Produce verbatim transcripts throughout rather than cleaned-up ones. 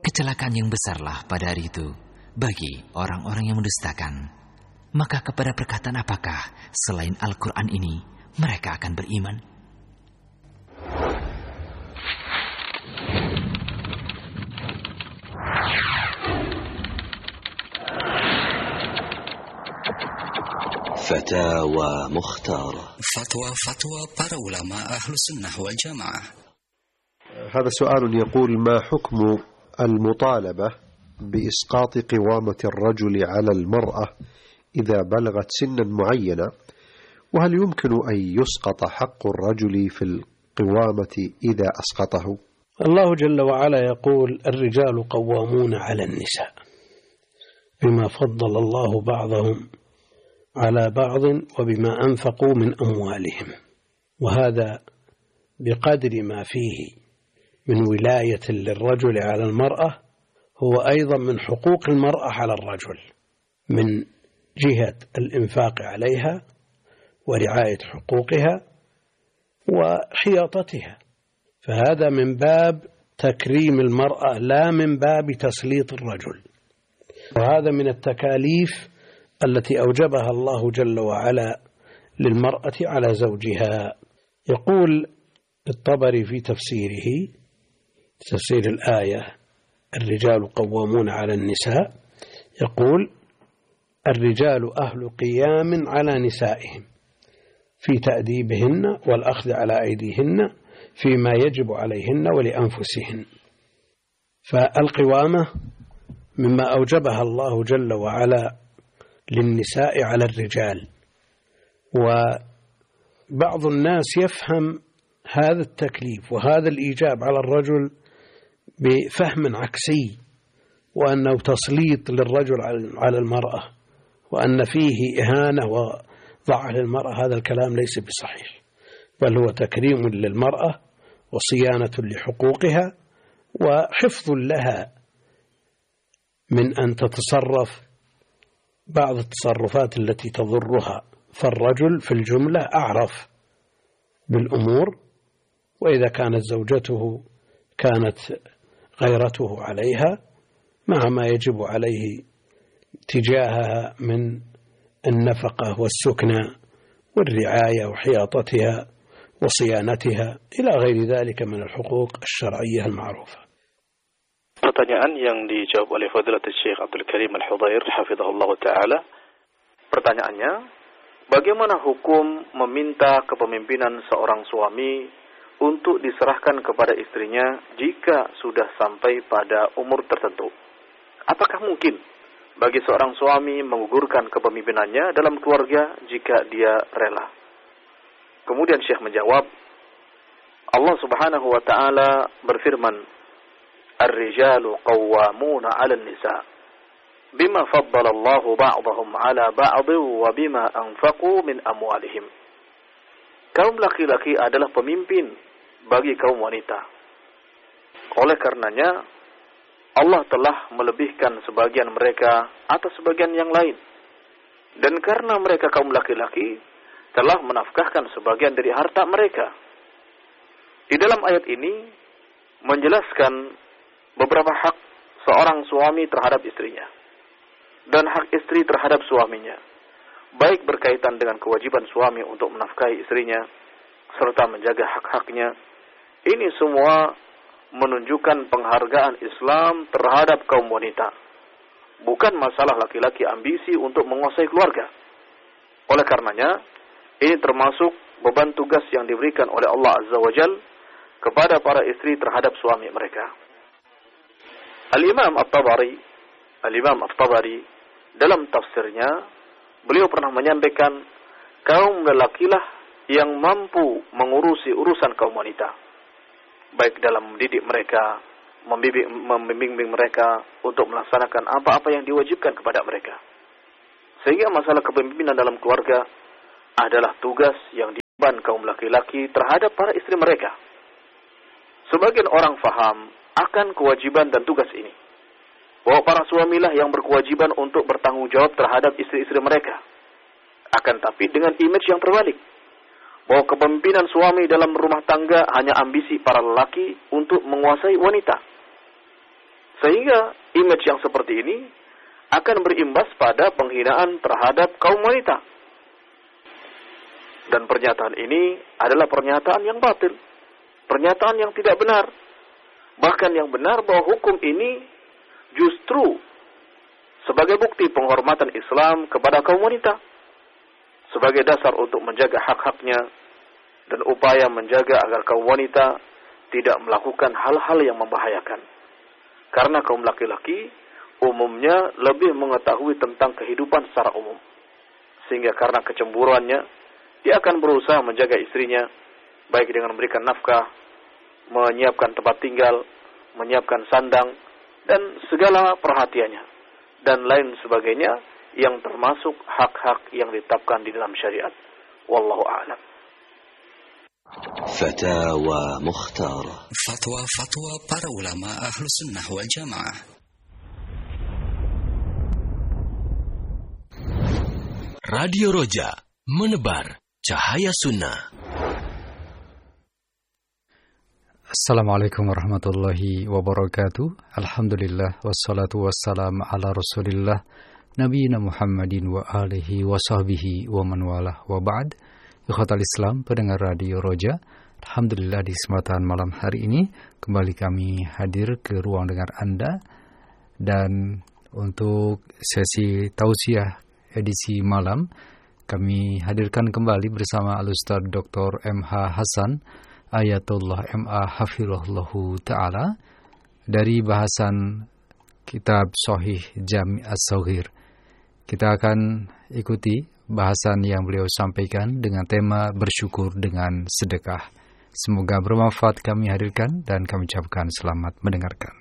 kecelakaan yang besarlah pada hari itu bagi orang-orang yang mendustakan. Maka kepada perkataan apakah selain Al-Quran ini mereka akan beriman? Fatwa Mukhtar. Fatwa-fatwa para ulama ahlu sunnah wal jamaah. هذا سؤال يقول: ما حكم المطالبة بإسقاط قوامة الرجل على المرأة إذا بلغت سنا معينة، وهل يمكن أن يسقط حق الرجل في القوامة إذا أسقطه؟ الله جل وعلا يقول: الرجال قوامون على النساء بما فضل الله بعضهم على بعض وبما أنفقوا من أموالهم، وهذا بقدر ما فيه من ولاية للرجل على المرأة هو أيضا من حقوق المرأة على الرجل، من جهة الإنفاق عليها ورعاية حقوقها وحياطتها، فهذا من باب تكريم المرأة لا من باب تسليط الرجل. وهذا من التكاليف التي أوجبها الله جل وعلا للمرأة على زوجها. يقول الطبري في تفسيره تفسير الآية: الرجال قوامون على النساء، يقول: الرجال أهل قيام على نسائهم في تأديبهن والأخذ على أيديهن فيما يجب عليهن ولأنفسهن. فالقوامة مما أوجبها الله جل وعلا للنساء على الرجال، وبعض الناس يفهم هذا التكليف وهذا الإيجاب على الرجل بفهم عكسي، وأنه تسليط للرجل على المرأة، وأن فيه إهانة وضعف للمرأة. هذا الكلام ليس بصحيح، بل هو تكريم للمرأة وصيانة لحقوقها وحفظ لها من أن تتصرف بعض التصرفات التي تضرها. فالرجل في الجملة أعرف بالأمور، وإذا كانت زوجته كانت غيرته عليها مع ما يجب عليه تجاهها من النفقة والسكنى والرعاية وحياطتها وصيانتها إلى غير ذلك من الحقوق الشرعية المعروفة. Pertanyaan yang dijawab oleh Fadilatul Syekh Abdul Karim Al-Hudair hafizahullah ta'ala. Pertanyaannya, bagaimana hukum meminta kepemimpinan seorang suami untuk diserahkan kepada istrinya jika sudah sampai pada umur tertentu? Apakah mungkin bagi seorang suami menggugurkan kepemimpinannya dalam keluarga jika dia rela? Kemudian Syekh menjawab, Allah Subhanahu wa ta'ala berfirman, Ar-rijalu qawwamuna 'alan nisa bima faddalallahu ba'dahum 'ala ba'd wa bima anfaqu min amwalihim. Kaum laki-laki adalah pemimpin bagi kaum wanita. Oleh karenanya Allah telah melebihkan sebagian mereka atas sebagian yang lain. Dan karena mereka kaum laki-laki telah menafkahkan sebagian dari harta mereka. Di dalam ayat ini menjelaskan beberapa hak seorang suami terhadap istrinya dan hak istri terhadap suaminya, baik berkaitan dengan kewajiban suami untuk menafkahi istrinya serta menjaga hak-haknya. Ini semua menunjukkan penghargaan Islam terhadap kaum wanita, bukan masalah laki-laki ambisi untuk menguasai keluarga. Oleh karenanya, ini termasuk beban tugas yang diberikan oleh Allah Azza wa Jal kepada para istri terhadap suami mereka. Al-Imam At-Tabari, Al-Imam At-Tabari dalam tafsirnya, beliau pernah menyampaikan, kaum lelakilah yang mampu mengurusi urusan kaum wanita, baik dalam mendidik mereka, membimbing mereka untuk melaksanakan apa-apa yang diwajibkan kepada mereka. Sehingga masalah kepemimpinan dalam keluarga adalah tugas yang dibeban kaum laki-laki terhadap para istri mereka. Sebagian orang faham akan kewajiban dan tugas ini, bahwa para suamilah yang berkewajiban untuk bertanggung jawab terhadap istri-istri mereka. Akan tapi dengan image yang terbalik, bahwa kepemimpinan suami dalam rumah tangga hanya ambisi para lelaki untuk menguasai wanita. Sehingga image yang seperti ini akan berimbas pada penghinaan terhadap kaum wanita. Dan pernyataan ini adalah pernyataan yang batil. Pernyataan yang tidak benar. Bahkan yang benar bahwa hukum ini justru sebagai bukti penghormatan Islam kepada kaum wanita. Sebagai dasar untuk menjaga hak-haknya dan upaya menjaga agar kaum wanita tidak melakukan hal-hal yang membahayakan. Karena kaum laki-laki umumnya lebih mengetahui tentang kehidupan secara umum. Sehingga karena kecemburuannya, dia akan berusaha menjaga istrinya, baik dengan memberikan nafkah, menyiapkan tempat tinggal, menyiapkan sandang, dan segala perhatiannya. Dan lain sebagainya yang termasuk hak-hak yang ditetapkan di dalam syariat. Wallahu a'lam. Fatawa Mukhtarah. Fatwa-fatwa para ulama Ahlus Sunnah wal Jamaah. Radio Roja, menebar cahaya sunnah. Assalamualaikum warahmatullahi wabarakatuh. Alhamdulillah wassalatu wassalam ala Rasulillah Nabiyina Muhammadin wa alihi wa sahbihi wa man walah wa ba'd. Ikhwatal Islam, pendengar Radio Roja, alhamdulillah di kesempatan malam hari ini kembali kami hadir ke ruang dengar Anda, dan untuk sesi tausiah edisi malam kami hadirkan kembali bersama Al-Ustaz Doktor M H Hasan Ayatullah M A Hafizahullahu Ta'ala dari bahasan kitab Sahih Jami' As-Shaghir. Kita akan ikuti bahasan yang beliau sampaikan dengan tema bersyukur dengan sedekah. Semoga bermanfaat kami hadirkan dan kami ucapkan selamat mendengarkan.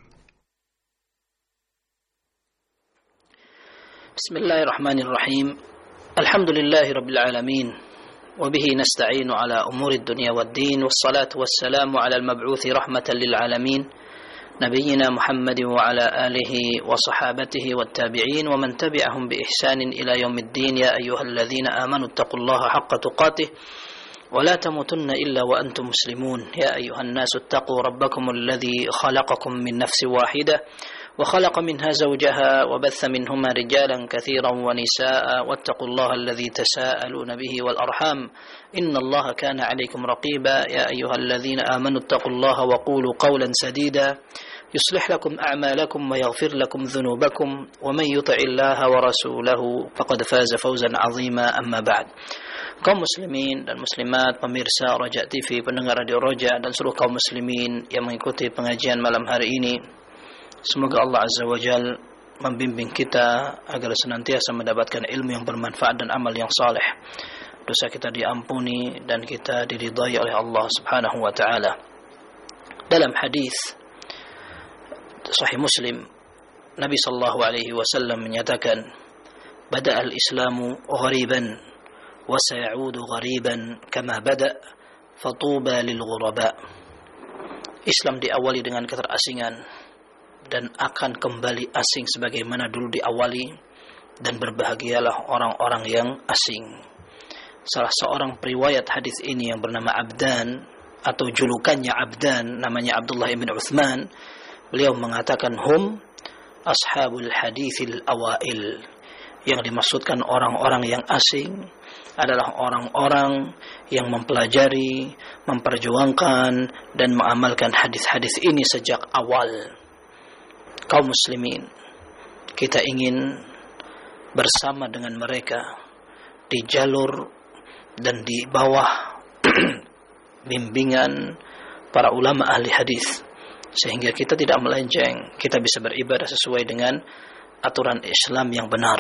Bismillahirrahmanirrahim. Alhamdulillahi Rabbil Alamin. Wabihi nasta'inu ala umuri dunya wad din. Wassalatu wassalamu ala al-mab'uthi rahmatan lil alamin. Nabiyyina Muhammadin wa ala alihi wa sahabatihi wat tabi'in wa man tabi'ahum bi ihsanin ila yaumiddin. Ya ayyuhalladzina amanu taqullaha haqqa tuqatih wa la tamutunna illa wa antum muslimun. Ya ayyuhan nasu taqu rabbakumul ladzi khalaqakum min nafsin wahidah wa khalaqa minha zawjaha wa batha minhuma rijalan katsiran wa nisaa wattaqullaha alladzi tasaaluna bihi wal arham innallaha kana 'alaykum raqiba. Ya ayyuhalladzina amanu taqullaha wa qulu qawlan sadida يصلح لكم أعمالكم ويغفر لكم ذنوبكم ومن يطع الله ورسوله فقد فاز فوزا عظيما. أما بعد. Kaum muslimin dan muslimat, pemirsa Roja T V, pendengar Radio Roja, dan seluruh kaum muslimin yang mengikuti pengajian malam hari ini, semoga Allah Azza wa Jal membimbing kita agar senantiasa mendapatkan ilmu yang bermanfaat dan amal yang saleh. Dosa kita diampuni dan kita diridhai oleh Allah Subhanahu wa taala. Dalam hadis Sahih Muslim, Nabi sallallahu alaihi wasallam menyatakan, "Bada al-Islamu ghariban wa sayaudu ghariban kama bada, fatuba lil ghuraba." Islam diawali dengan keterasingan dan akan kembali asing sebagaimana dulu diawali, dan berbahagialah orang-orang yang asing. Salah seorang periwayat hadis ini yang bernama Abdan, atau julukannya Abdan, namanya Abdullah bin Uthman, beliau mengatakan hum ashabul hadithil awail. Yang dimaksudkan orang-orang yang asing adalah orang-orang yang mempelajari, memperjuangkan dan mengamalkan hadis-hadis ini sejak awal. Kaum muslimin, kita ingin bersama dengan mereka di jalur dan di bawah bimbingan para ulama ahli hadis, sehingga kita tidak melenceng, kita bisa beribadah sesuai dengan aturan Islam yang benar.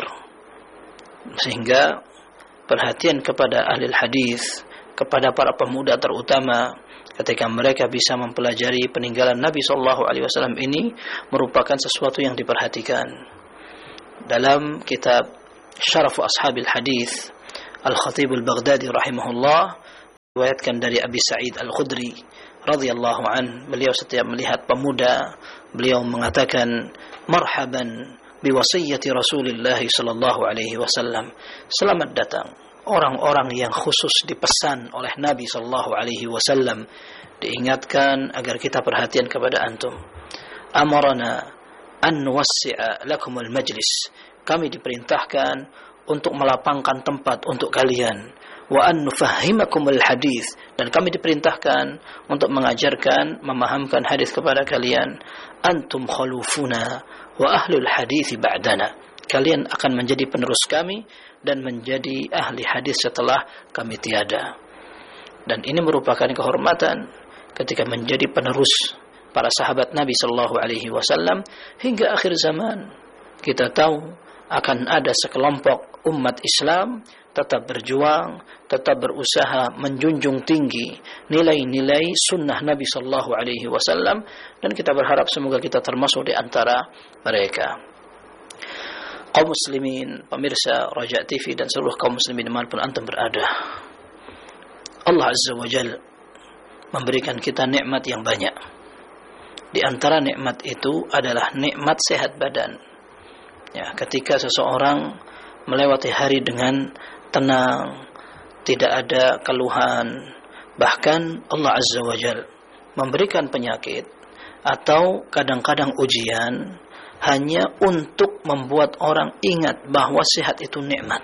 Sehingga perhatian kepada ahli hadis, kepada para pemuda terutama, ketika mereka bisa mempelajari peninggalan Nabi sallallahu alaihi wasallam ini merupakan sesuatu yang diperhatikan. Dalam kitab Syarafu Ashabil Hadis, Al-Khatib Al-Baghdadi rahimahullah riwayatkan dari Abi Sa'id Al-Khudri radhiyallahu an, beliau setiap melihat pemuda, beliau mengatakan, marhaban biwasiyyati Rasulillah sallallahu alaihi wasallam. Selamat datang orang-orang yang khusus dipesan oleh Nabi sallallahu alaihi wasallam, diingatkan agar kita perhatian kepada antum. Amarana an nuwassi'a lakumul majlis. Kami diperintahkan untuk melapangkan tempat untuk kalian. Wa an nufahimakumul hadis, dan kami diperintahkan untuk mengajarkan, memahamkan hadis kepada kalian. Antum khalufuna wa ahlul hadis ba'dana. Kalian akan menjadi penerus kami dan menjadi ahli hadis setelah kami tiada. Dan ini merupakan kehormatan ketika menjadi penerus para sahabat Nabi sallallahu alaihi wasallam hingga akhir zaman. Kita tahu akan ada sekelompok umat Islam tetap berjuang, tetap berusaha menjunjung tinggi nilai-nilai sunnah Nabi sallallahu alaihi wasallam, dan kita berharap semoga kita termasuk di antara mereka. Kaum muslimin, pemirsa Raja T V dan seluruh kaum muslimin dimanapun antum berada, Allah Azza wa Jalla memberikan kita nikmat yang banyak. Di antara nikmat itu adalah nikmat sehat badan. Ya, ketika seseorang melewati hari dengan tenang, tidak ada keluhan, bahkan Allah Azza wa Jalla memberikan penyakit atau kadang-kadang ujian hanya untuk membuat orang ingat bahwa sehat itu nikmat.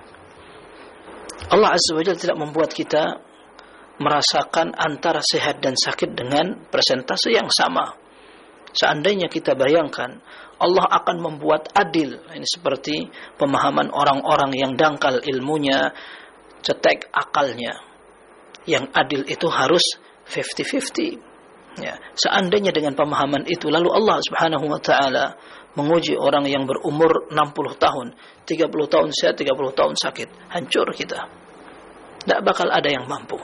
Allah Azza wa Jalla tidak membuat kita merasakan antara sehat dan sakit dengan persentase yang sama. Seandainya kita bayangkan Allah akan membuat adil, ini seperti pemahaman orang-orang yang dangkal ilmunya, cetek akalnya. Yang adil itu harus fifty-fifty. Ya, seandainya dengan pemahaman itu lalu Allah Subhanahu wa taala menguji orang yang berumur enam puluh tahun, tiga puluh tahun sehat, tiga puluh tahun sakit, hancur kita. Tidak bakal ada yang mampu.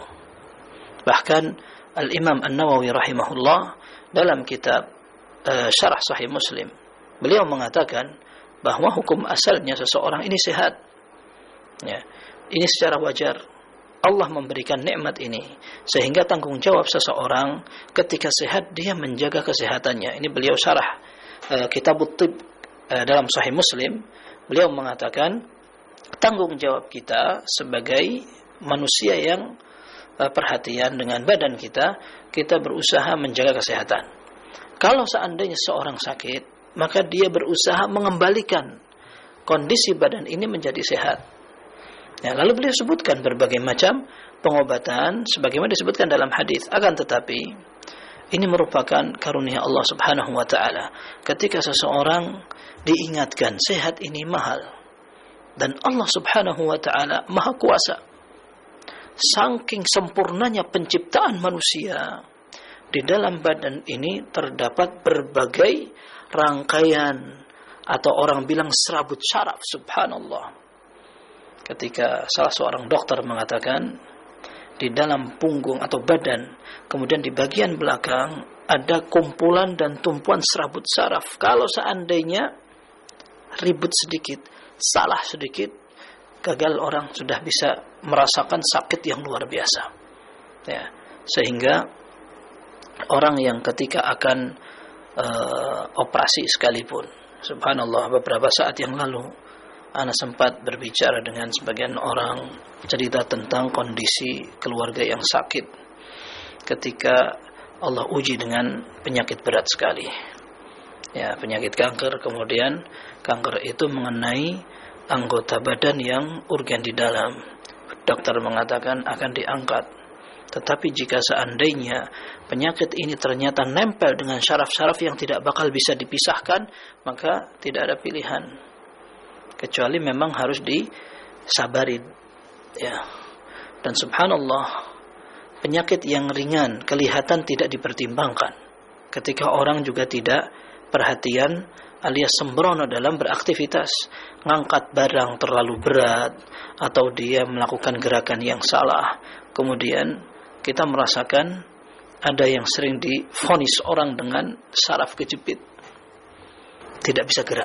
Bahkan Al-Imam An-Nawawi rahimahullah dalam kitab uh, Syarah Sahih Muslim, beliau mengatakan bahwa hukum asalnya seseorang ini sehat. Ya, ini secara wajar. Allah memberikan nikmat ini sehingga tanggung jawab seseorang ketika sehat dia menjaga kesehatannya. Ini beliau syarah uh, Kitabut Tib uh, dalam Sahih Muslim. Beliau mengatakan tanggung jawab kita sebagai manusia yang perhatian dengan badan kita, kita berusaha menjaga kesehatan. Kalau seandainya seorang sakit, maka dia berusaha mengembalikan kondisi badan ini menjadi sehat. Ya, lalu beliau sebutkan berbagai macam pengobatan sebagaimana disebutkan dalam hadis. Akan tetapi ini merupakan karunia Allah Subhanahu wa taala. Ketika seseorang diingatkan sehat ini mahal dan Allah Subhanahu wa taala Maha Kuasa. Saking sempurnanya penciptaan manusia, di dalam badan ini terdapat berbagai rangkaian atau orang bilang serabut syaraf, subhanallah. Ketika salah seorang dokter mengatakan di dalam punggung atau badan, kemudian di bagian belakang ada kumpulan dan tumpuan serabut syaraf. Kalau seandainya ribut sedikit, salah sedikit, gagal orang sudah bisa merasakan sakit yang luar biasa. Ya, sehingga orang yang ketika akan uh, operasi sekalipun, subhanallah, beberapa saat yang lalu ana sempat berbicara dengan sebagian orang cerita tentang kondisi keluarga yang sakit ketika Allah uji dengan penyakit berat sekali. Ya, penyakit kanker, kemudian kanker itu mengenai anggota badan yang urgen di dalam. Dokter mengatakan akan diangkat. Tetapi jika seandainya penyakit ini ternyata nempel dengan syaraf-syaraf yang tidak bakal bisa dipisahkan, maka tidak ada pilihan kecuali memang harus disabarin. Ya. Dan subhanallah, penyakit yang ringan kelihatan tidak dipertimbangkan ketika orang juga tidak perhatian alias sembrono dalam beraktivitas, ngangkat barang terlalu berat atau dia melakukan gerakan yang salah. Kemudian kita merasakan ada yang sering divonis orang dengan saraf kejepit, tidak bisa gerak.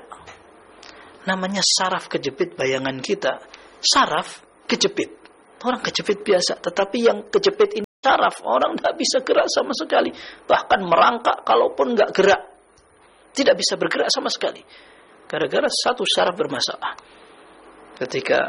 Namanya saraf kejepit, bayangan kita saraf kejepit, orang kejepit biasa, tetapi yang kejepit ini saraf, orang tidak bisa gerak sama sekali, bahkan merangkak kalaupun nggak gerak, tidak bisa bergerak sama sekali, gara-gara satu saraf bermasalah. Ketika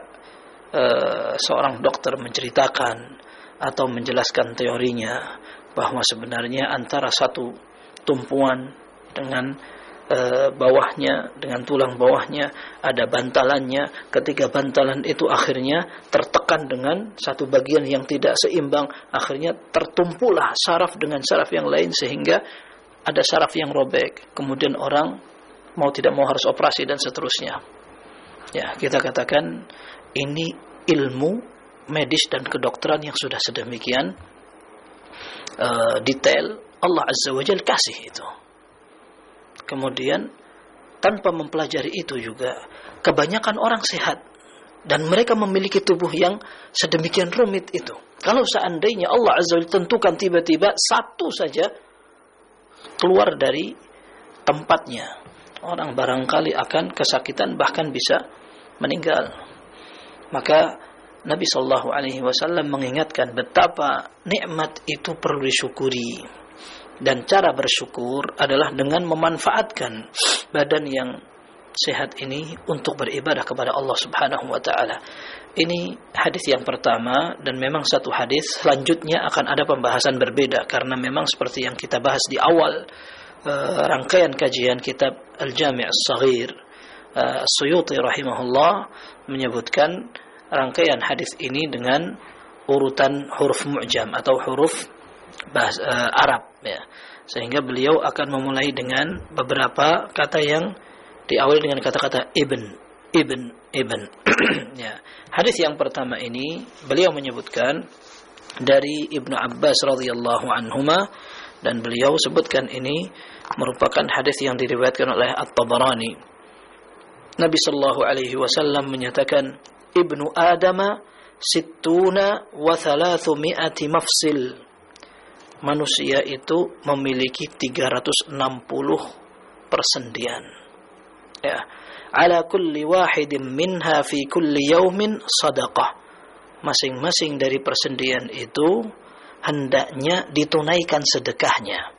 uh, seorang dokter menceritakan atau menjelaskan teorinya bahwa sebenarnya antara satu tumpuan dengan uh, bawahnya, dengan tulang bawahnya, ada bantalannya. Ketika bantalan itu akhirnya tertekan dengan satu bagian yang tidak seimbang, akhirnya tertumpulah saraf dengan saraf yang lain sehingga ada saraf yang robek. Kemudian orang mau tidak mau harus operasi dan seterusnya. Ya, kita katakan ini ilmu medis dan kedokteran yang sudah sedemikian uh, detail. Allah Azza wa Jalla kasih itu. Kemudian tanpa mempelajari itu juga kebanyakan orang sehat dan mereka memiliki tubuh yang sedemikian rumit itu. Kalau seandainya Allah Azza wa Jalla tentukan tiba-tiba satu saja keluar dari tempatnya, orang barangkali akan kesakitan bahkan bisa meninggal. Maka Nabi Shallallahu Alaihi Wasallam mengingatkan betapa nikmat itu perlu disyukuri. Dan cara bersyukur adalah dengan memanfaatkan badan yang sehat ini untuk beribadah kepada Allah Subhanahu wa taala. Ini hadis yang pertama, dan memang satu hadis selanjutnya akan ada pembahasan berbeda karena memang seperti yang kita bahas di awal uh, rangkaian kajian kitab Al-Jami' As-Saghir, uh, As-Suyuti rahimahullah menyebutkan rangkaian hadis ini dengan urutan huruf mu'jam atau huruf bahasa uh, Arab, ya. Sehingga beliau akan memulai dengan beberapa kata yang diawali dengan kata-kata ibn, ibn, ibn. Ya. Hadis yang pertama ini beliau menyebutkan dari Ibnu Abbas radhiyallahu anhuma, dan beliau sebutkan ini merupakan hadis yang diriwayatkan oleh At-Tabarani. Nabi sallallahu alaihi wasallam menyatakan, Ibnu Adama sittuna wa thalathmi'ati mafsil. Manusia itu memiliki tiga ratus enam puluh persendian. Ya. Ala kulli wahidin minha fi kulli yaumin sadaqah. Masing-masing dari persendian itu hendaknya ditunaikan sedekahnya.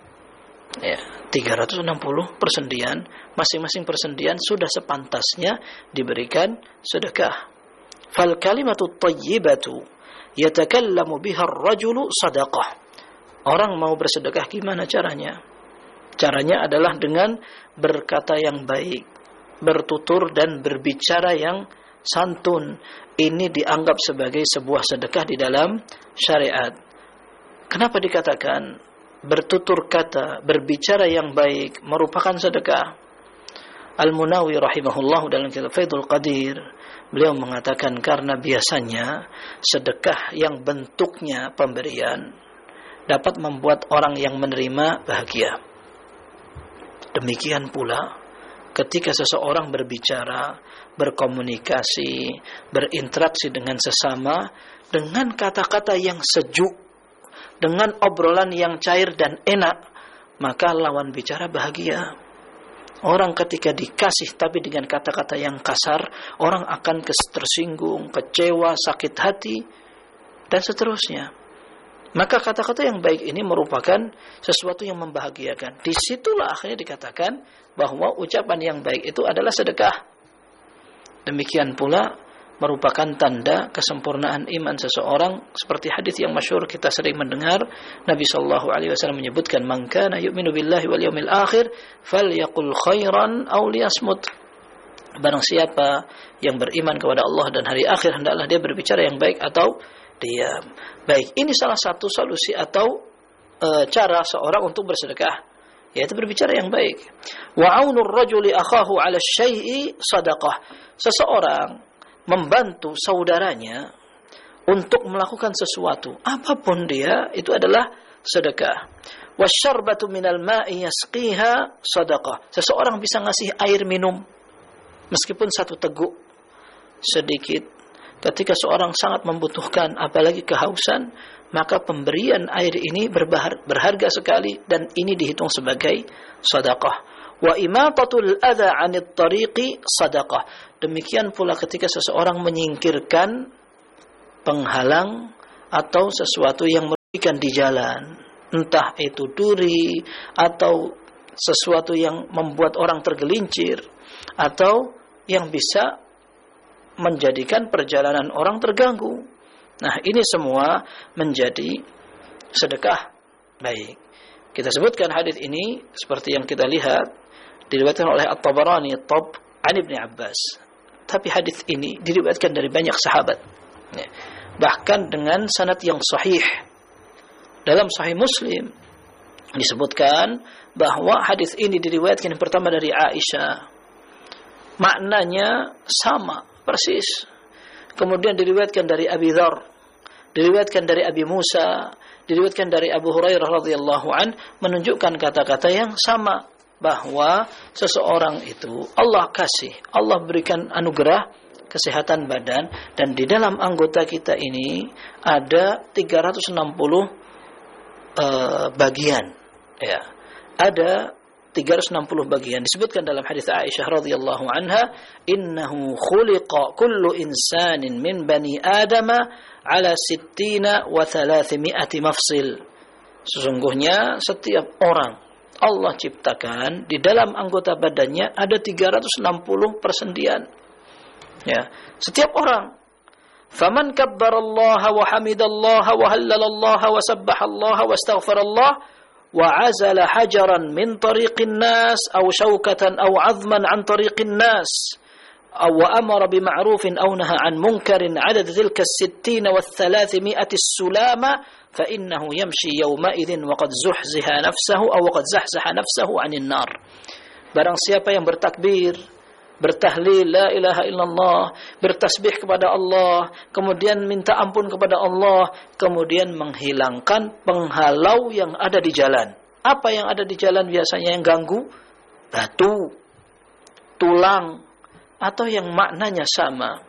Ya, tiga ratus enam puluh persendian, masing-masing persendian sudah sepantasnya diberikan sedekah. Fal kalimatu thayyibatu yatakallamu biha ar-rajulu sadaqah. Orang mau bersedekah gimana caranya? Caranya adalah dengan berkata yang baik, bertutur dan berbicara yang santun. Ini dianggap sebagai sebuah sedekah di dalam syariat. Kenapa dikatakan bertutur kata, berbicara yang baik merupakan sedekah? Al-Munawi rahimahullah dalam kitab Faidul Qadir, beliau mengatakan karena biasanya sedekah yang bentuknya pemberian dapat membuat orang yang menerima bahagia. Demikian pula ketika seseorang berbicara, berkomunikasi, berinteraksi dengan sesama dengan kata-kata yang sejuk, dengan obrolan yang cair dan enak, maka lawan bicara bahagia. Orang ketika dikasih tapi dengan kata-kata yang kasar, orang akan tersinggung, kecewa, sakit hati, dan seterusnya. Maka kata-kata yang baik ini merupakan sesuatu yang membahagiakan. Disitulah akhirnya dikatakan bahwa ucapan yang baik itu adalah sedekah. Demikian pula merupakan tanda kesempurnaan iman seseorang, seperti hadis yang masyhur kita sering mendengar. Nabi sallallahu alaihi wasallam menyebutkan, "Man kana yu'minu billahi wal yawmil akhir falyaqul khairan aw liyasmut." Barang siapa yang beriman kepada Allah dan hari akhir, hendaklah dia berbicara yang baik atau diam. Baik, ini salah satu solusi atau e, cara seorang untuk bersedekah, yaitu berbicara yang baik. Wa 'aunur rajuli akhahu 'ala syai'i sadaqah. Seseorang membantu saudaranya untuk melakukan sesuatu, apapun dia, itu adalah sedekah. Wasyarbatu minal ma'i yasqiha sadaqah. Seseorang bisa ngasih air minum meskipun satu teguk sedikit. Ketika seorang sangat membutuhkan, apalagi kehausan, maka pemberian air ini berbahar, berharga sekali, dan ini dihitung sebagai sedekah. Wa imatatul adza 'anit tariqi sedekah. Demikian pula ketika seseorang menyingkirkan penghalang atau sesuatu yang merugikan di jalan, entah itu duri atau sesuatu yang membuat orang tergelincir atau yang bisa menjadikan perjalanan orang terganggu. Nah, ini semua menjadi sedekah baik. Kita sebutkan hadis ini seperti yang kita lihat diriwayatkan oleh At-Tabarani At-Tab an Ibnu Abbas. Tapi hadis ini diriwayatkan dari banyak sahabat. Ya. Bahkan dengan sanad yang sahih. Dalam Sahih Muslim disebutkan bahwa hadis ini diriwayatkan yang pertama dari Aisyah. Maknanya sama persis. Kemudian diriwayatkan dari Abi Dzar, diriwayatkan dari Abi Musa, diriwayatkan dari Abu Hurairah radhiyallahu an, menunjukkan kata-kata yang sama, bahwa seseorang itu Allah kasih, Allah berikan anugerah kesehatan badan, dan di dalam anggota kita ini ada tiga ratus enam puluh uh, bagian, ya. Ada tiga ratus enam puluh bagian. Disebutkan dalam hadis Aisyah radhiyallahu anha, innahu khuliqa kullu insanin min bani adama ala sittina wa thalathimi'ati mafsil. Sesungguhnya setiap orang Allah ciptakan di dalam anggota badannya ada tiga ratus enam puluh persendian. Ya, setiap orang. Faman kabbarallaha wa hamidallaha wa hallalallaha wa sabbahallaha wa astaghfarallaha wa azala hajaran min tariqin nas aw shaukatan aw 'azman 'an tariqin nas aw amara bima'rufin aw naha 'an munkarin 'adad tilka as-sittina wa thalathimi'ati as-sulama fa innahu yamshi yawma idzin wa qad zuhziha nafsuhu aw qad zahzaha nafsuhu 'anil nar. Barang siapa yang bertakbir, bertahlil la ilaha illallah, bertasbih kepada Allah, kemudian minta ampun kepada Allah, kemudian menghilangkan penghalau yang ada di jalan. Apa yang ada di jalan biasanya yang ganggu? Batu, tulang, atau yang maknanya sama.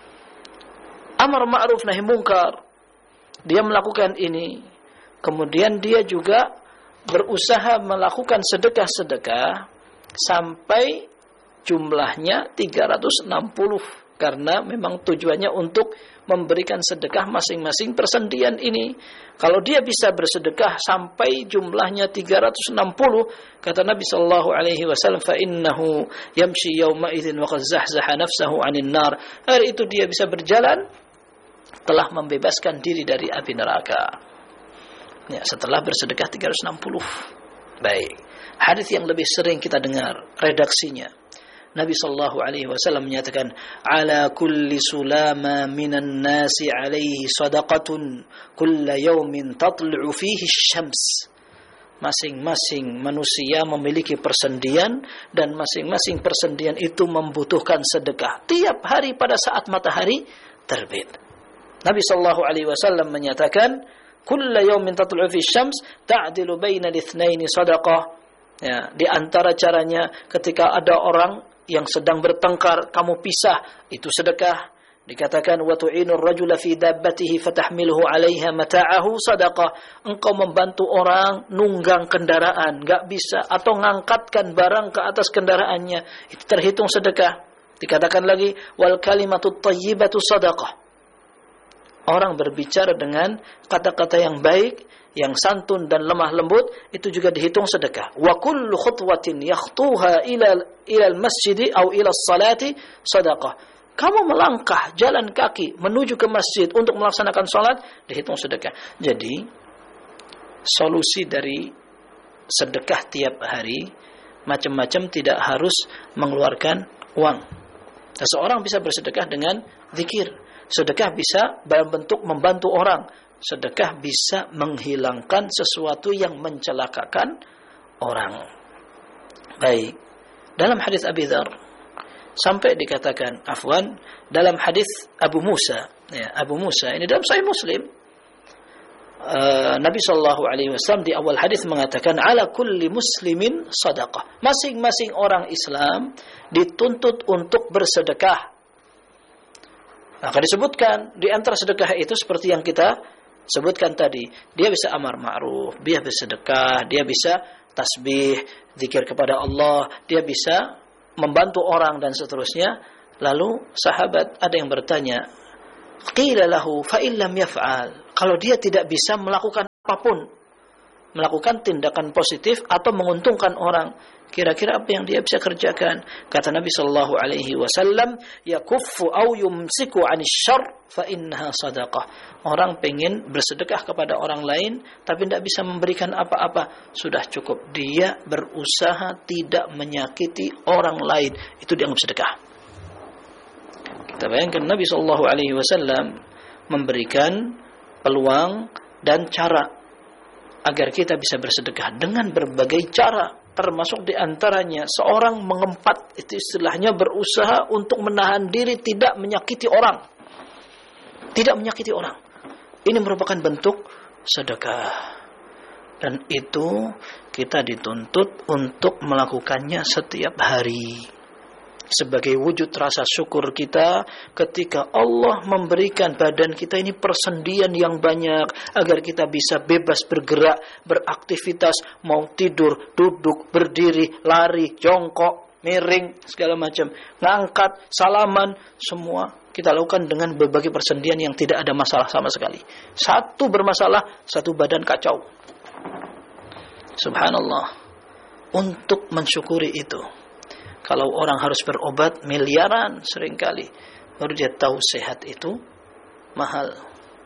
Amar ma'ruf nahi munkar. Dia melakukan ini, kemudian dia juga berusaha melakukan sedekah-sedekah sampai jumlahnya tiga ratus enam puluh, karena memang tujuannya untuk memberikan sedekah masing-masing persendian ini. Kalau dia bisa bersedekah sampai jumlahnya tiga ratus enam puluh, kata Nabi sallallahu alaihi wasallam, fa innahu yamshi yawma idzin wa qad zahzaha nafsahu 'anil nar. Hari itu dia bisa berjalan telah membebaskan diri dari api neraka. Ya, setelah bersedekah tiga ratus enam puluh. Baik. Hadis yang lebih sering kita dengar redaksinya. Nabi sallallahu alaihi wasallam menyatakan, ala kulli sulama minan nasi alaihi sadaqatun kulla yawmin tatlu'u fihi syams. Masing-masing manusia memiliki persendian, dan masing-masing persendian itu membutuhkan sedekah tiap hari pada saat matahari terbit. Nabi sallallahu alaihi wasallam menyatakan, kulla yawmin tatlu'u fihi syams ta'dilu baina al-itsnaini sadaqah. Ya, di antara caranya ketika ada orang yang sedang bertengkar, kamu pisah, itu sedekah. Dikatakan wa tu'inur rajula fi dabbatihi fatahmiluhu 'alaiha mata'ahu sadaqah. Engkau membantu orang nunggang kendaraan, enggak bisa, atau ngangkatkan barang ke atas kendaraannya, itu terhitung sedekah. Dikatakan lagi wal kalimatut thayyibatu sadaqah. Orang berbicara dengan kata-kata yang baik, yang santun dan lemah lembut, itu juga dihitung sedekah. Wa kullu khutwatin yakhtuha ila ila al-masjid aw ila as-salati sadaqah. Kamu melangkah jalan kaki menuju ke masjid untuk melaksanakan salat, dihitung sedekah. Jadi solusi dari sedekah tiap hari macam-macam, tidak harus mengeluarkan uang. Seseorang bisa bersedekah dengan zikir. Sedekah bisa dalam bentuk membantu orang. Sedekah bisa menghilangkan sesuatu yang mencelakakan orang. Baik. Dalam hadis Abi Dzar sampai dikatakan, afwan, dalam hadis Abu Musa, ya, Abu Musa ini dalam Sahih Muslim, uh, Nabi sallallahu alaihi wasallam di awal hadis mengatakan, ala kulli muslimin sadaqah. Masing-masing orang Islam dituntut untuk bersedekah. Maka disebutkan di antara sedekah itu seperti yang kita sebutkan tadi, dia bisa amar ma'ruf, dia bisa sedekah, dia bisa tasbih, zikir kepada Allah, dia bisa membantu orang dan seterusnya. Lalu sahabat ada yang bertanya, qila lahu fa illam yaf'al, kalau dia tidak bisa melakukan apapun, melakukan tindakan positif atau menguntungkan orang. Kira-kira apa yang dia bisa kerjakan? Kata Nabi sallallahu alaihi wasallam, yakuffu aw yumsiku 'anil syarr fa innaha shadaqah. Orang pengen bersedekah kepada orang lain tapi tidak bisa memberikan apa-apa, sudah cukup dia berusaha tidak menyakiti orang lain, itu dianggap sedekah. Kita bayangkan Nabi sallallahu alaihi wasallam memberikan peluang dan cara agar kita bisa bersedekah dengan berbagai cara, termasuk diantaranya seorang mengempat, itu istilahnya berusaha untuk menahan diri tidak menyakiti orang, tidak menyakiti orang. Ini merupakan bentuk sedekah, dan itu kita dituntut untuk melakukannya setiap hari sebagai wujud rasa syukur kita ketika Allah memberikan badan kita ini persendian yang banyak agar kita bisa bebas bergerak, beraktivitas, mau tidur, duduk, berdiri, lari, jongkok, miring, segala macam, ngangkat, salaman, semua kita lakukan dengan berbagai persendian yang tidak ada masalah sama sekali. Satu bermasalah, satu badan kacau. Subhanallah. Untuk mensyukuri itu, kalau orang harus berobat miliaran seringkali, baru dia tahu sehat itu mahal.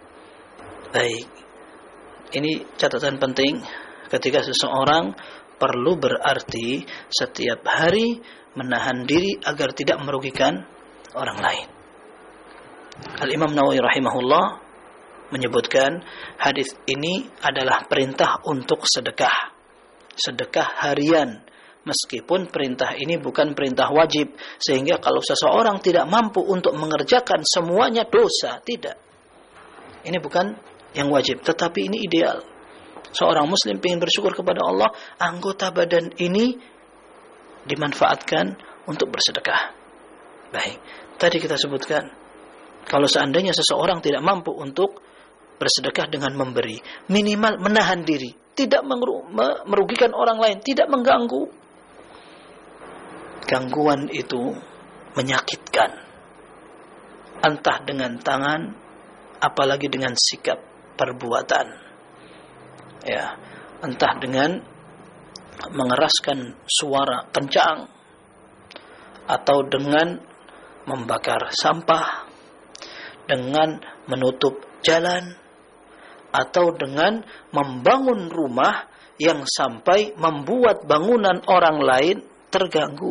Baik, ini catatan penting ketika seseorang perlu berarti setiap hari menahan diri agar tidak merugikan orang lain. Al-Imam Nawawi rahimahullah menyebutkan hadis ini adalah perintah untuk sedekah, sedekah harian. Meskipun perintah ini bukan perintah wajib, sehingga kalau seseorang tidak mampu untuk mengerjakan semuanya dosa, tidak. Ini bukan yang wajib, tetapi ini ideal. Seorang muslim ingin bersyukur kepada Allah, anggota badan ini dimanfaatkan untuk bersedekah. Baik, tadi kita sebutkan, kalau seandainya seseorang tidak mampu untuk bersedekah dengan memberi, minimal menahan diri, tidak merugikan orang lain, tidak mengganggu. Gangguan itu menyakitkan, entah dengan tangan, apalagi dengan sikap perbuatan, ya, entah dengan mengeraskan suara kencang, atau dengan membakar sampah, dengan menutup jalan, atau dengan membangun rumah yang sampai membuat bangunan orang lain terganggu,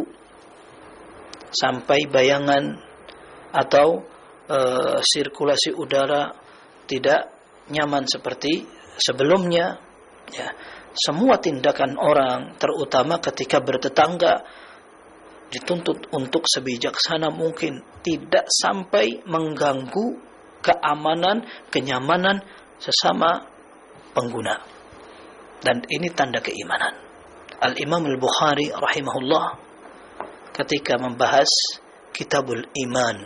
sampai bayangan atau e, sirkulasi udara tidak nyaman seperti sebelumnya. Ya, semua tindakan orang, terutama ketika bertetangga, dituntut untuk sebijaksana mungkin, tidak sampai mengganggu keamanan, kenyamanan sesama pengguna. Dan ini tanda keimanan. Al-Imam Al-Bukhari rahimahullah ketika membahas Kitabul Iman,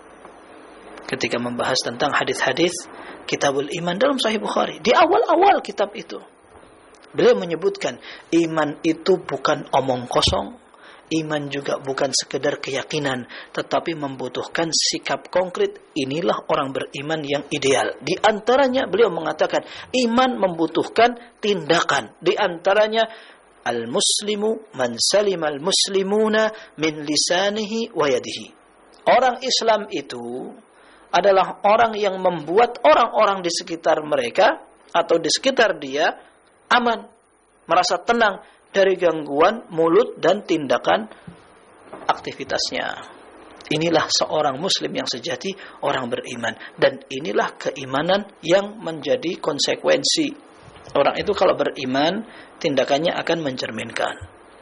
ketika membahas tentang hadis-hadis Kitabul Iman dalam Sahih Bukhari, di awal-awal kitab itu beliau menyebutkan iman itu bukan omong kosong, iman juga bukan sekedar keyakinan, tetapi membutuhkan sikap konkret. Inilah orang beriman yang ideal. Di antaranya beliau mengatakan iman membutuhkan tindakan. Di antaranya al-muslimu man salima al-muslimuna min lisanihi wa yadihi. Orang Islam itu adalah orang yang membuat orang-orang di sekitar mereka atau di sekitar dia aman, merasa tenang dari gangguan mulut dan tindakan aktivitasnya. Inilah seorang muslim yang sejati, orang beriman. Dan inilah keimanan yang menjadi konsekuensi. Orang itu kalau beriman, tindakannya akan mencerminkan.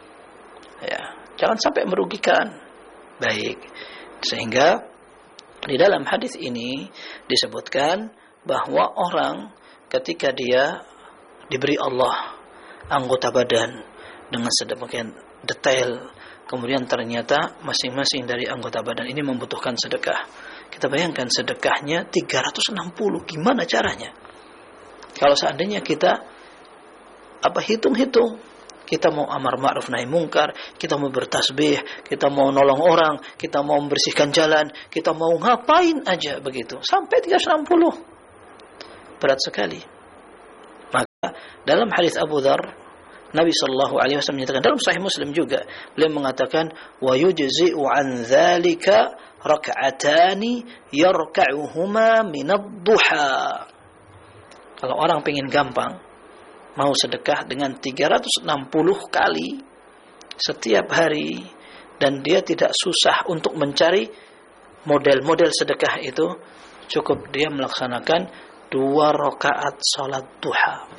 Ya, jangan sampai merugikan. Baik. Sehingga di dalam hadis ini disebutkan bahwa orang ketika dia diberi Allah anggota badan dengan sedemikian detail, kemudian ternyata masing-masing dari anggota badan ini membutuhkan sedekah. Kita bayangkan sedekahnya tiga ratus enam puluh, gimana caranya? Kalau seandainya kita apa hitung-hitung, kita mau amar ma'ruf nahi mungkar, kita mau bertasbih, kita mau nolong orang, kita mau membersihkan jalan, kita mau ngapain aja begitu, sampai tiga ratus enam puluh. Berat sekali. dalam hadis Abu Dzar, Nabi sallallahu alaihi wasallam menyatakan dalam Sahih Muslim juga, beliau mengatakan wa yujzi'u an dzalika rak'atani yarka'uhuma min ad-duha. Kalau orang pengen gampang mau sedekah dengan tiga ratus enam puluh kali setiap hari dan dia tidak susah untuk mencari model-model sedekah itu, cukup dia melaksanakan dua rakaat salat duha.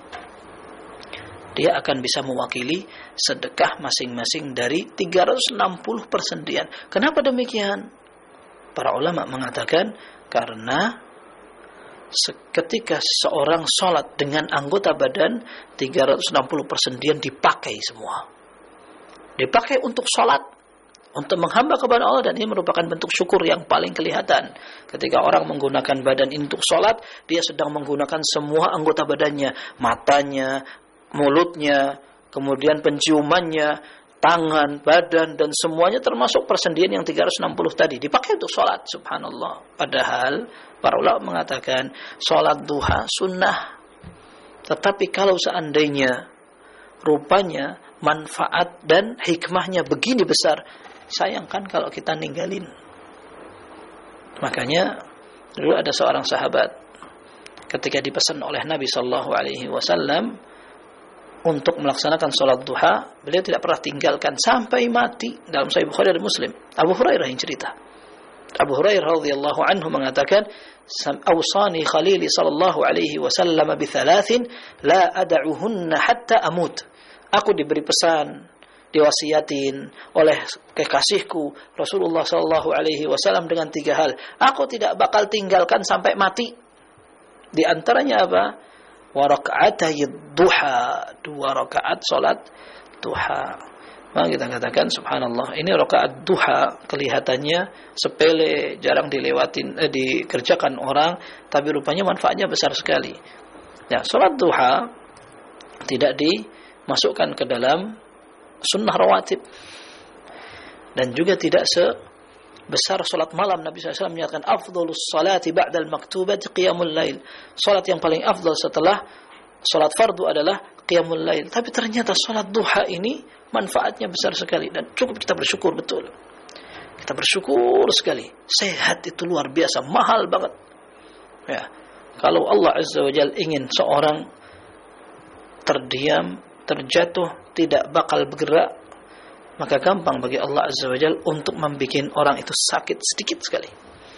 Dia akan bisa mewakili sedekah masing-masing dari tiga ratus enam puluh persendian. Kenapa demikian? Para ulama mengatakan karena ketika seorang sholat dengan anggota badan, tiga ratus enam puluh persendian dipakai semua. Dipakai untuk sholat, untuk menghamba kepada Allah, dan ini merupakan bentuk syukur yang paling kelihatan. Ketika orang menggunakan badan ini untuk sholat, dia sedang menggunakan semua anggota badannya, matanya, mulutnya, kemudian penciumannya, tangan, badan, dan semuanya termasuk persendian yang tiga ratus enam puluh tadi dipakai untuk sholat. Subhanallah. Padahal para ulama mengatakan sholat duha sunnah. Tetapi kalau seandainya rupanya manfaat dan hikmahnya begini besar, sayangkan kalau kita ninggalin. Makanya dulu ada seorang sahabat ketika dipesan oleh Nabi sallallahu alaihi wasallam untuk melaksanakan sholat duha, beliau tidak pernah tinggalkan sampai mati. Dalam Sahih Bukhari dan Muslim, Abu Hurairah yang cerita. Abu Hurairah radhiyallahu anhu mengatakan, "Awsani Khalili sallallahu alaihi wasallam bi thalathin la ad'uhunna hatta amut." Aku diberi pesan, diwasiatin oleh kekasihku Rasulullah sallallahu alaihi wasallam dengan tiga hal. Aku tidak bakal tinggalkan sampai mati. Di antaranya apa? Wa rak'atay duha, dua rakaat salat duha. Maka kita katakan subhanallah, ini rakaat duha kelihatannya sepele, jarang dilewatin, eh, dikerjakan orang, tapi rupanya manfaatnya besar sekali. Ya, salat duha tidak dimasukkan ke dalam sunnah rawatib dan juga tidak sebesar salat malam. Nabi sallallahu alaihi wasallam menyatakan afdhalus salati ba'dal maktubati qiyamul lail. Salat yang paling afdal setelah salat fardu adalah qiyamul lail. Tapi ternyata salat duha ini manfaatnya besar sekali dan cukup kita bersyukur betul. Kita bersyukur sekali. Sehat itu luar biasa, mahal banget. Ya. Kalau Allah Azza wa Jalla ingin seorang terdiam, terjatuh, tidak bakal bergerak, maka gampang bagi Allah Azza wa Jalla untuk membuat orang itu sakit sedikit sekali.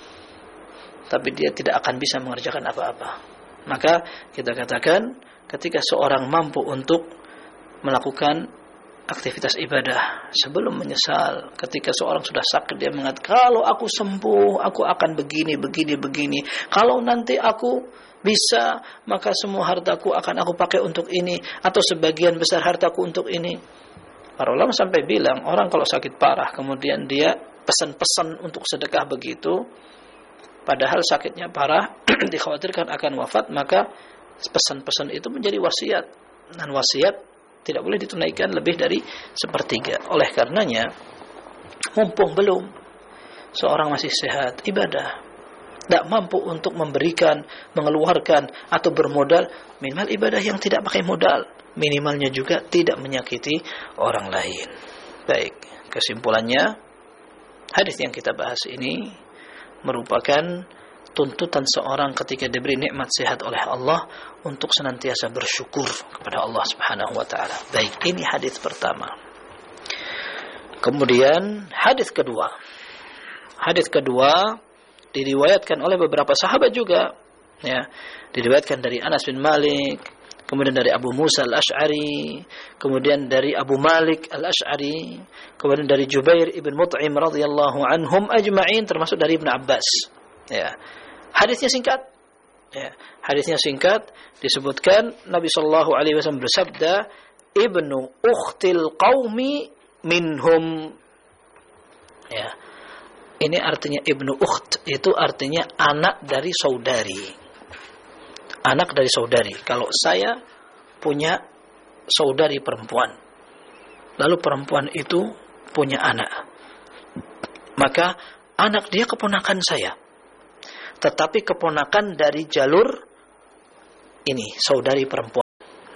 Tapi dia tidak akan bisa mengerjakan apa-apa. Maka kita katakan ketika seorang mampu untuk melakukan aktivitas ibadah sebelum menyesal, ketika seorang sudah sakit dia mengatakan, kalau aku sembuh aku akan begini, begini, begini. Kalau nanti aku bisa, maka semua hartaku akan aku pakai untuk ini, atau sebagian besar hartaku untuk ini. Para ulama sampai bilang, orang kalau sakit parah kemudian dia pesan-pesan untuk sedekah begitu, padahal sakitnya parah, dikhawatirkan akan wafat, maka pesan-pesan itu menjadi wasiat. Dan wasiat tidak boleh ditunaikan lebih dari sepertiga. Oleh karenanya, mumpung belum seorang masih sehat, ibadah, tidak mampu untuk memberikan, mengeluarkan, atau bermodal, minimal ibadah yang tidak pakai modal. Minimalnya juga tidak menyakiti orang lain. Baik, kesimpulannya, hadis yang kita bahas ini merupakan tuntutan seorang ketika diberi nikmat sehat oleh Allah untuk senantiasa bersyukur kepada Allah Subhanahu wa taala. Baik, ini hadis pertama. Kemudian hadis kedua. Hadis kedua diriwayatkan oleh beberapa sahabat juga, ya. Diriwayatkan dari Anas bin Malik, kemudian dari Abu Musa al-Ash'ari, kemudian dari Abu Malik al-Ash'ari, kemudian dari Jubair ibn Mut'im radhiyallahu anhum ajma'in, termasuk dari Ibn Abbas. Ya. Hadisnya singkat. Ya, hadisnya singkat, disebutkan Nabi sallallahu alaihi wasallam bersabda, "Ibnu ukhtil qaumi minhum." Ya. Ini artinya ibnu ukht, itu artinya anak dari saudari. Anak dari saudari. Kalau saya punya saudari perempuan, lalu perempuan itu punya anak, maka anak dia keponakan saya, tetapi keponakan dari jalur ini, saudari perempuan.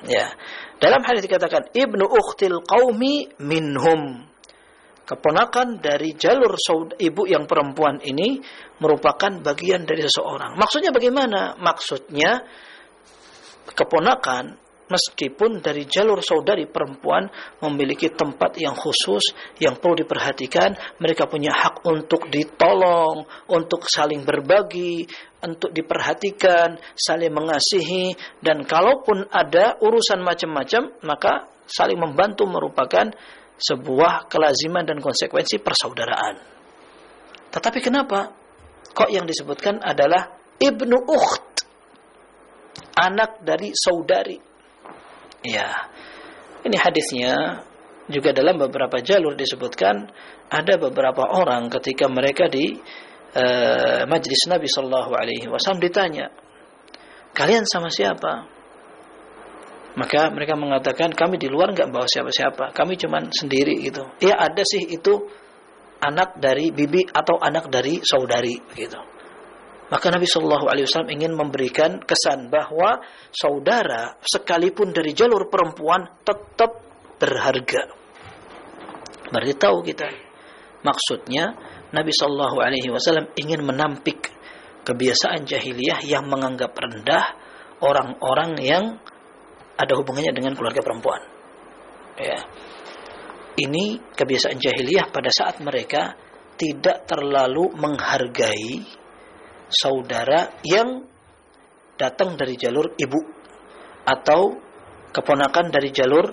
Ya. Dalam hadis dikatakan ibnu ukhtil qaumi minhum. Keponakan dari jalur saudara ibu yang perempuan ini merupakan bagian dari seseorang. Maksudnya bagaimana? Maksudnya keponakan meskipun dari jalur saudari perempuan memiliki tempat yang khusus yang perlu diperhatikan, mereka punya hak untuk ditolong, untuk saling berbagi, untuk diperhatikan, saling mengasihi, dan kalaupun ada urusan macam-macam, maka saling membantu merupakan sebuah kelaziman dan konsekuensi persaudaraan. Tetapi kenapa kok yang disebutkan adalah ibnu ukht, anak dari saudari? Ya, ini hadisnya juga dalam beberapa jalur disebutkan ada beberapa orang ketika mereka di uh, majlis Nabi Sallallahu Alaihi Wasallam ditanya, kalian sama siapa? Maka mereka mengatakan, kami di luar nggak bawa siapa-siapa, kami cuma sendiri gitu. Ya ada sih itu anak dari bibi atau anak dari saudari gitu. Maka Nabi Shallallahu Alaihi Wasallam ingin memberikan kesan bahwa saudara sekalipun dari jalur perempuan tetap berharga. Berarti tahu kita. Maksudnya Nabi Shallallahu Alaihi Wasallam ingin menampik kebiasaan jahiliyah yang menganggap rendah orang-orang yang ada hubungannya dengan keluarga perempuan. Ya. Ini kebiasaan jahiliyah pada saat mereka tidak terlalu menghargai saudara yang datang dari jalur ibu atau keponakan dari jalur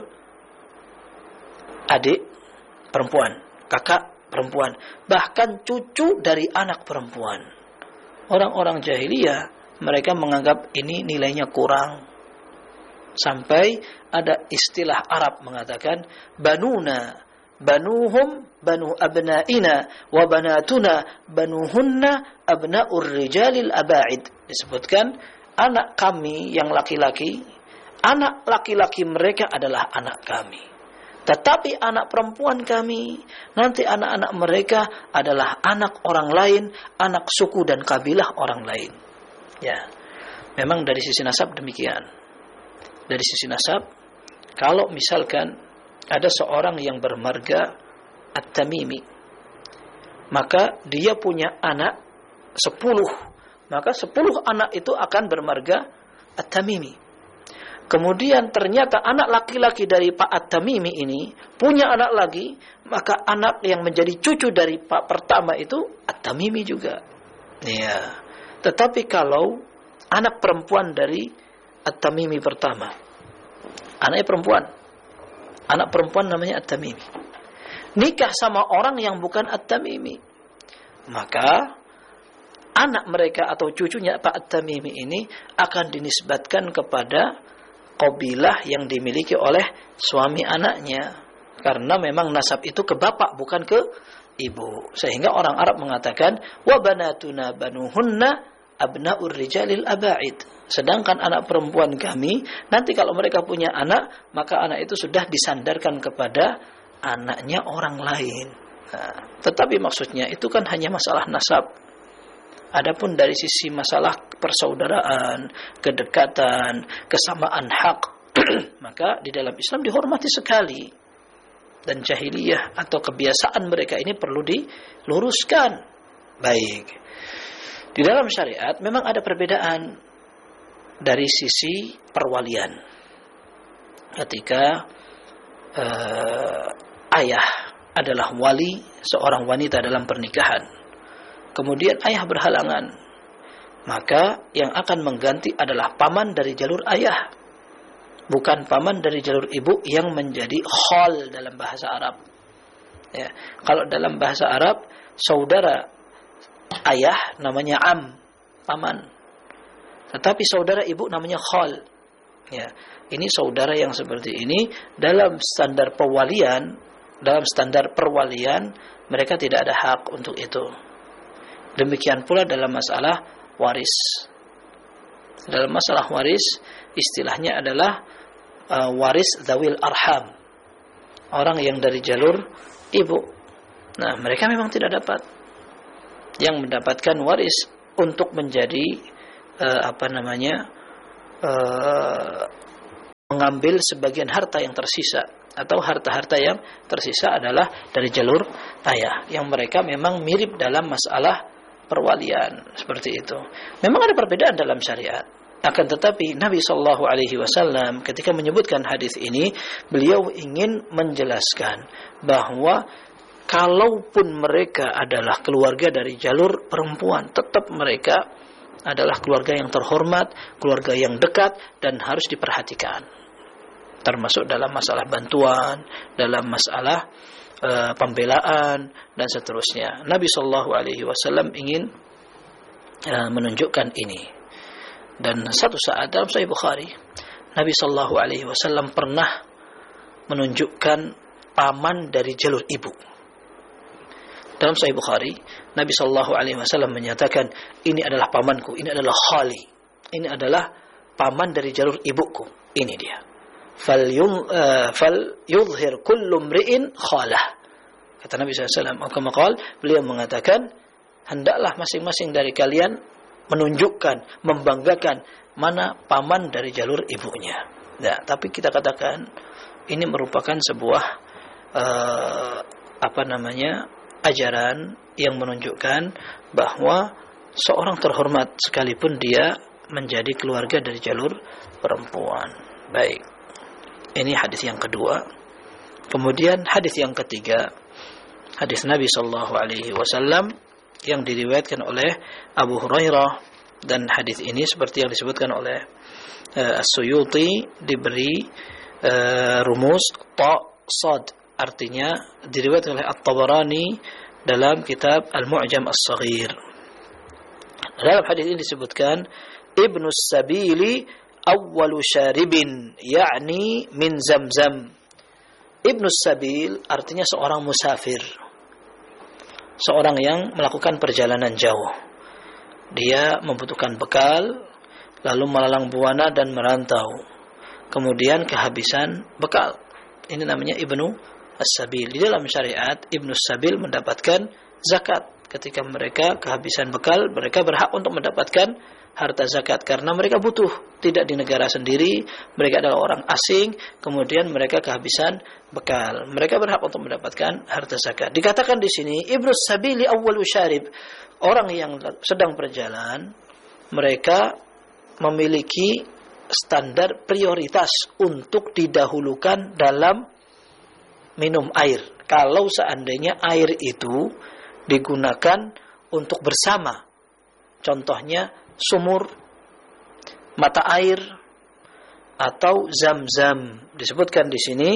adik perempuan, kakak perempuan, bahkan cucu dari anak perempuan. Orang-orang jahiliyah mereka menganggap ini nilainya kurang. Sampai ada istilah Arab mengatakan banuna banuhum banu abnaina wa banatuna banuhunna abnaur rijalil abaid. Disebutkan anak kami yang laki-laki, anak laki-laki mereka adalah anak kami. Tetapi anak perempuan kami, nanti anak-anak mereka adalah anak orang lain, anak suku dan kabilah orang lain. Ya. Memang dari sisi nasab demikian. Dari sisi nasab, kalau misalkan ada seorang yang bermarga At-Tamimi, maka dia punya anak sepuluh, maka sepuluh anak itu akan bermarga At-Tamimi. Kemudian ternyata anak laki-laki dari Pak At-Tamimi ini punya anak lagi, maka anak yang menjadi cucu dari Pak pertama itu At-Tamimi juga. Ya. Tetapi kalau anak perempuan dari At-Tamimi pertama, anaknya perempuan, anak perempuan namanya At-Tamimi, nikah sama orang yang bukan At-Tamimi, maka anak mereka atau cucunya Pak At-Tamimi ini akan dinisbatkan kepada qabilah yang dimiliki oleh suami anaknya, karena memang nasab itu ke bapak bukan ke ibu. Sehingga orang Arab mengatakan wa banatuna banuhunna abnaur rijalil abaid. Sedangkan anak perempuan kami, nanti kalau mereka punya anak, maka anak itu sudah disandarkan kepada anaknya orang lain. Nah, tetapi maksudnya itu kan hanya masalah nasab. Adapun dari sisi masalah persaudaraan, kedekatan, kesamaan hak, maka di dalam Islam dihormati sekali. Dan jahiliyah atau kebiasaan mereka ini perlu diluruskan. Baik. Di dalam syariat memang ada perbedaan dari sisi perwalian. Ketika uh, ayah adalah wali seorang wanita dalam pernikahan, kemudian ayah berhalangan, maka yang akan mengganti adalah paman dari jalur ayah, bukan paman dari jalur ibu yang menjadi khol dalam bahasa Arab. Ya, kalau dalam bahasa Arab saudara ayah namanya am, paman. Tetapi saudara ibu namanya khol. Ya, ini saudara yang seperti ini dalam standar pewalian, dalam standar perwalian mereka tidak ada hak untuk itu. Demikian pula dalam masalah waris. Dalam masalah waris istilahnya adalah uh, waris dzawil arham. Orang yang dari jalur ibu. Nah, mereka memang tidak dapat. Yang mendapatkan waris untuk menjadi Uh, apa namanya uh, mengambil sebagian harta yang tersisa atau harta-harta yang tersisa adalah dari jalur ayah yang mereka memang mirip dalam masalah perwalian seperti itu. Memang ada perbedaan dalam syariat. Akan tetapi Nabi Shallallahu Alaihi Wasallam ketika menyebutkan hadis ini, beliau ingin menjelaskan bahwa kalaupun mereka adalah keluarga dari jalur perempuan, tetap mereka adalah keluarga yang terhormat, keluarga yang dekat dan harus diperhatikan. Termasuk dalam masalah bantuan, dalam masalah uh, pembelaan dan seterusnya. Nabi Shallallahu Alaihi Wasallam ingin uh, menunjukkan ini. Dan satu saat dalam Sahih Bukhari, Nabi Shallallahu Alaihi Wasallam pernah menunjukkan paman dari jalur ibu. Dalam Sahih Bukhari, Nabi Shallallahu Alaihi Wasallam menyatakan, ini adalah pamanku, ini adalah khali, ini adalah paman dari jalur ibuku. Ini dia. Fal yudhir kullu mri'in khalah. Kata Nabi Shallallahu Alaihi Wasallam, kama qala, beliau mengatakan, hendaklah masing-masing dari kalian menunjukkan, membanggakan mana paman dari jalur ibunya. Nah, tapi kita katakan ini merupakan sebuah uh, apa namanya ajaran yang menunjukkan bahwa seorang terhormat sekalipun dia menjadi keluarga dari jalur perempuan. Baik, ini hadis yang kedua. Kemudian hadis yang ketiga, hadis Nabi Shallallahu Alaihi Wasallam yang diriwayatkan oleh Abu Hurairah, dan hadis ini seperti yang disebutkan oleh uh, As-Suyuti diberi uh, rumus ta sad, artinya diriwayatkan oleh At-Tabarani dalam kitab Al-Mu'jam As-Saghir. Dalam hadis ini disebutkan Ibnu Sabili awwalu syaribin, yakni min Zamzam. Ibnu Sabil artinya seorang musafir, seorang yang melakukan perjalanan jauh. Dia membutuhkan bekal, lalu melalang buana dan merantau. Kemudian kehabisan bekal. Ini namanya Ibnu As-Sabil. Di dalam syariat, Ibnu Sabil mendapatkan zakat. Ketika mereka kehabisan bekal, mereka berhak untuk mendapatkan harta zakat karena mereka butuh, tidak di negara sendiri, mereka adalah orang asing, kemudian mereka kehabisan bekal, mereka berhak untuk mendapatkan harta zakat. Dikatakan di sini Ibnu Sabili awwalu syarib, orang yang sedang berjalan, mereka memiliki standar prioritas untuk didahulukan dalam minum air. Kalau seandainya air itu digunakan untuk bersama, contohnya sumur, mata air, atau zam-zam. Disebutkan di sini,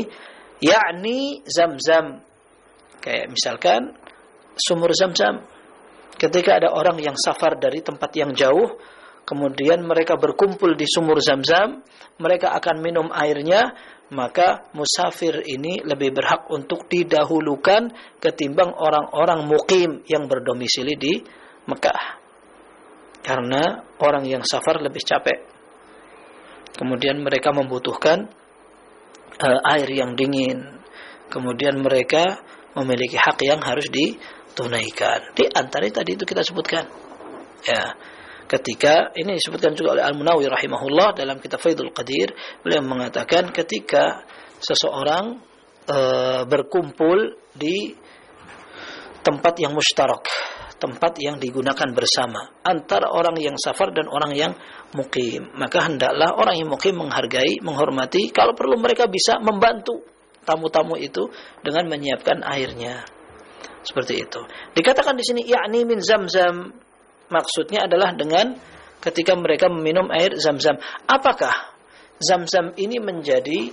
yakni zam-zam. Kayak misalkan sumur zam-zam. Ketika ada orang yang safar dari tempat yang jauh, kemudian mereka berkumpul di sumur zam-zam, mereka akan minum airnya, maka musafir ini lebih berhak untuk didahulukan ketimbang orang-orang muqim yang berdomisili di Mekah. Karena orang yang safar lebih capek. Kemudian mereka membutuhkan uh, air yang dingin. Kemudian mereka memiliki hak yang harus ditunaikan. Di antara tadi itu kita sebutkan. Ya, ketika ini disebutkan juga oleh Al-Munawi rahimahullah dalam kitab Faidul Qadir, beliau mengatakan ketika seseorang uh, berkumpul di tempat yang mushtarak, tempat yang digunakan bersama antara orang yang safar dan orang yang mukim, maka hendaklah orang yang mukim menghargai, menghormati, kalau perlu mereka bisa membantu tamu-tamu itu dengan menyiapkan airnya. Seperti itu. Dikatakan di sini yakni min Zamzam, maksudnya adalah dengan ketika mereka meminum air Zamzam. Apakah Zamzam ini menjadi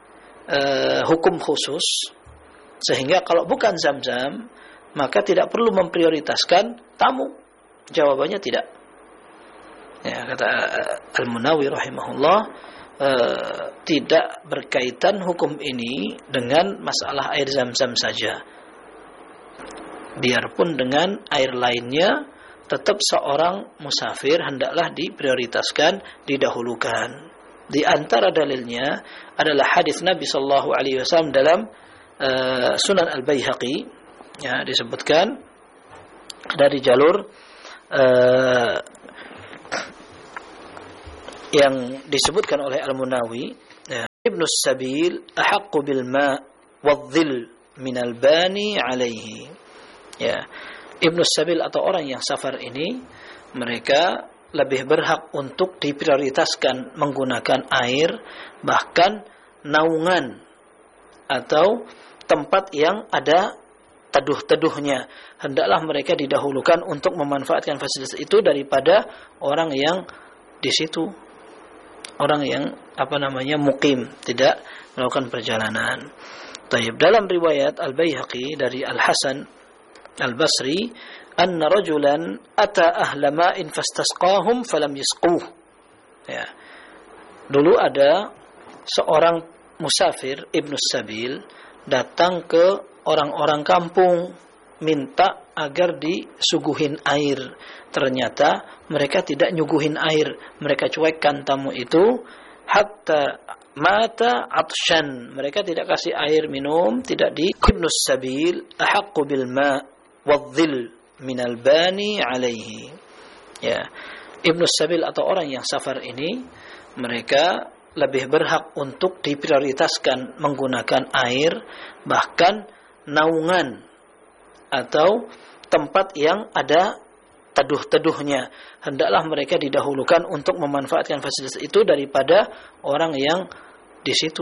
uh, hukum khusus sehingga kalau bukan Zamzam maka tidak perlu memprioritaskan tamu? Jawabannya tidak. Ya, kata Al-Munawi rahimahullah, e, tidak berkaitan hukum ini dengan masalah air Zam-Zam saja. Biarpun dengan air lainnya, tetap seorang musafir hendaklah diprioritaskan, didahulukan. Di antara dalilnya adalah hadis Nabi sallallahu alaihi wasallam dalam e, Sunan Al-Baihaqi. Ya, disebutkan dari jalur uh, yang disebutkan oleh Al-Munawi Ibnus Sabil ahaqqu bil ma' wadh-dhill minal bani alaihi. Ya, Ibnus Sabil atau orang yang safar ini, mereka lebih berhak untuk diprioritaskan menggunakan air, bahkan naungan atau tempat yang ada teduh-teduhnya. Hendaklah mereka didahulukan untuk memanfaatkan fasilitas itu daripada orang yang di situ, orang yang apa namanya mukim, tidak melakukan perjalanan. Taib. Dalam riwayat Al-Baihaqi dari Al-Hasan Al-Basri, anna rajulan ata ahla ma'in fastasqahum falam yasquh. Ya. Dulu ada seorang musafir Ibnus Sabil datang ke orang-orang kampung minta agar disuguhin air. Ternyata mereka tidak nyuguhin air, mereka cuekkan tamu itu hatta mata atshan. Mereka tidak kasih air minum, tidak di Ibnus Sabil ahaqqu bil ma' wadh-dhill minal bani alaihi. Ya, Ibnus Sabil atau orang yang safar ini, mereka lebih berhak untuk diprioritaskan menggunakan air, bahkan naungan atau tempat yang ada teduh-teduhnya. Hendaklah mereka didahulukan untuk memanfaatkan fasilitas itu daripada orang yang di situ,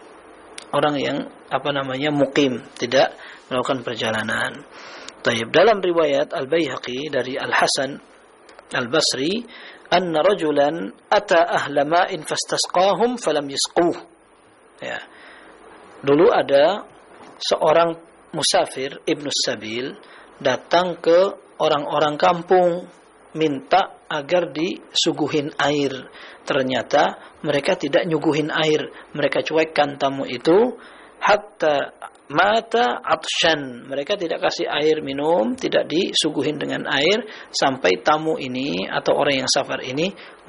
orang yang apa namanya mukim, tidak melakukan perjalanan. Taib. Dalam riwayat Al-Baihaqi dari Al-Hasan Al-Basri, anna rajulan ata ahla ma'in fastasqahum falam yasquh. Ya. Dulu ada seorang musafir Ibnus Sabil datang ke orang-orang kampung minta agar disuguhin air. Ternyata mereka tidak nyuguhin air, mereka cuekkan tamu itu hatta mata atshan. Mereka tidak kasih air minum, tidak disuguhin dengan air sampai tamu ini atau orang yang safar ini